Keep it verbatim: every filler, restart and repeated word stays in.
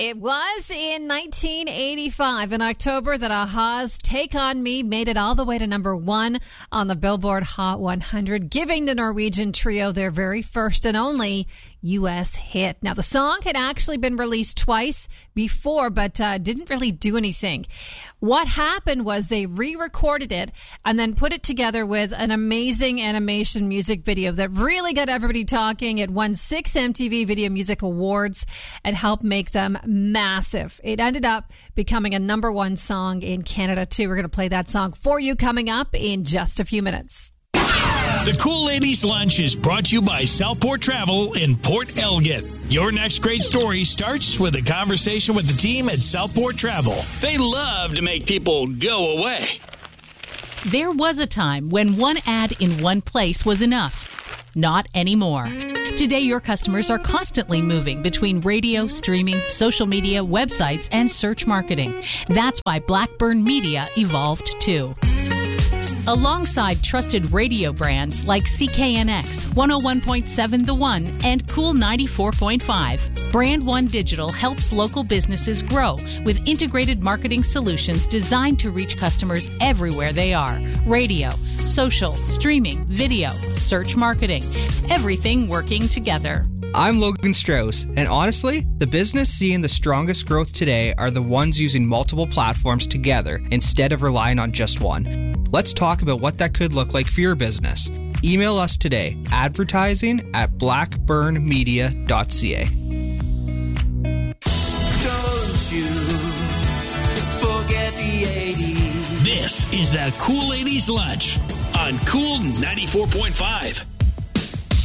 It was in nineteen eighty-five, in October, that a-ha's Take On Me made it all the way to number one on the Billboard Hot one hundred, giving the Norwegian trio their very first and only U S hit. Now, the song had actually been released twice before, but uh, didn't really do anything. What happened was they re-recorded it and then put it together with an amazing animation music video that really got everybody talking. It won six M T V Video Music Awards and helped make them massive. It ended up becoming a number one song in Canada, too. We're going to play that song for you coming up in just a few minutes. The Cool Ladies Lunch is brought to you by Southport Travel in Port Elgin. Your next great story starts with a conversation with the team at Southport Travel. They love to make people go away. There was a time when one ad in one place was enough. Not anymore. Today, your customers are constantly moving between radio, streaming, social media, websites, and search marketing. That's why Blackburn Media evolved too. Alongside trusted radio brands like C K N X, one oh one point seven The One, and Cool ninety-four point five, Brand One Digital helps local businesses grow with integrated marketing solutions designed to reach customers everywhere they are. Radio, social, streaming, video, search marketing, everything working together. I'm Logan Strauss, and honestly, the business seeing the strongest growth today are the ones using multiple platforms together instead of relying on just one. Let's talk about what that could look like for your business. Email us today, advertising at blackburn media dot c a. Don't you forget the eighties. This is the Cool Ladies Lunch on Cool ninety-four point five.